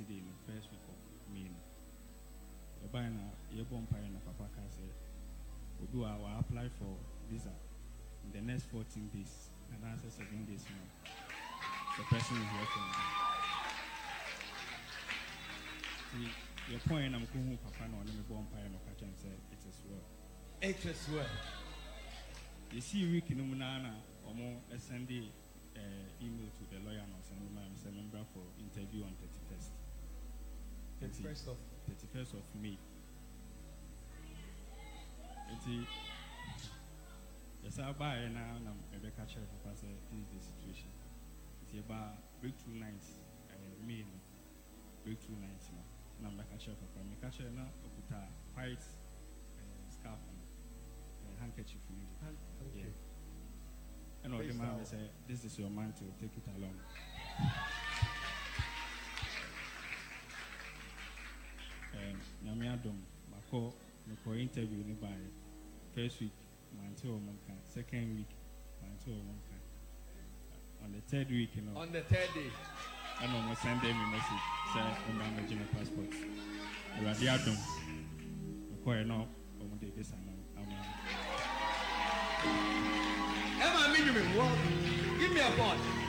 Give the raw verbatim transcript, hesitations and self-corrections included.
Saturday in the first week of May. The buyer your bumpire and Papa can say, we do our apply for visa in the next fourteen days, and answer seven days. You know, the person is working. See, your point I'm going to Papa no, let me bumpire and catch and say it is well. It is well. You see, week in Umunana or more send the uh, email to the lawyer and send him as a member for interview on thirty-first. thirty-first of thirty-first of May. It's yes, I buy now and I'm Rebecca Chair Papa said this is the situation. It's about breakthrough nights, uh, May, breakthrough nights now. And I'm Rebecca Chair Papa. I'm Rebecca Chair now, put a white uh, scarf and uh, handkerchief for you. okay. Yeah. And all the man will say, this is your mantle, take it along. Um, Namiadom, Mako, Mako interview by first week, mantle or monka, second week, mantle or monka. On the third week, you know. On the third day. And almost send them a message, say, I'm managing a passport. Radiadom, Mako, you know, on the this and Emma, minimum, give me a phone.